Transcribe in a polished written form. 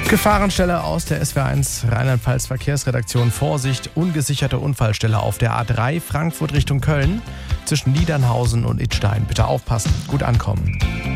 Gefahrenstelle aus der SW1 Rheinland-Pfalz Verkehrsredaktion. Vorsicht, ungesicherte Unfallstelle auf der A3 Frankfurt Richtung Köln zwischen Niedernhausen und Idstein. Bitte aufpassen, gut ankommen.